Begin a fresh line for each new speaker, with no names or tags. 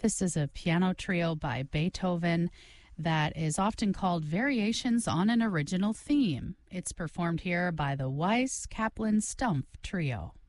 This is a piano trio by Beethoven that is often called Variations on an Original Theme. It's performed here by the Weiss Kaplan Stumpf Trio.